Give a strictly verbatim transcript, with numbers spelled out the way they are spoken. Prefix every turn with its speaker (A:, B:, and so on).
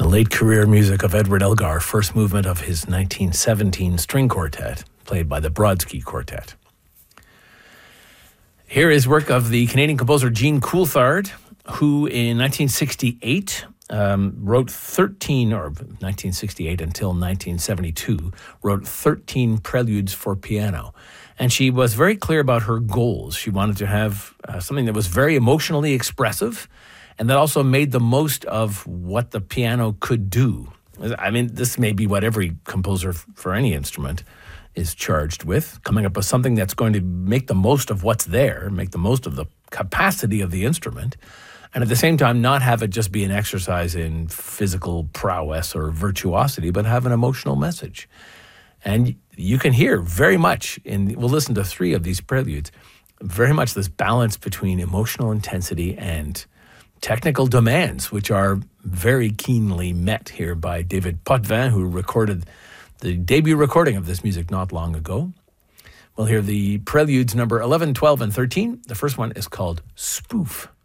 A: late career music of Edward Elgar, first movement of his nineteen seventeen string quartet, played by the Brodsky Quartet. Here is work of the Canadian composer Jean Coulthard, who in nineteen sixty-eight um, wrote thirteen, or nineteen sixty-eight until nineteen seventy-two, wrote thirteen preludes for piano. And she was very clear about her goals. She wanted to have uh, something that was very emotionally expressive and that also made the most of what the piano could do. I mean, this may be what every composer for any instrument is charged with, coming up with something that's going to make the most of what's there, make the most of the capacity of the instrument, and at the same time not have it just be an exercise in physical prowess or virtuosity, but have an emotional message. And you can hear very much, in we'll listen to three of these preludes, very much this balance between emotional intensity and technical demands, which are very keenly met here by David Potvin, who recorded the debut recording of this music not long ago. We'll hear the preludes number eleven, twelve, and thirteen. The first one is called Spoof.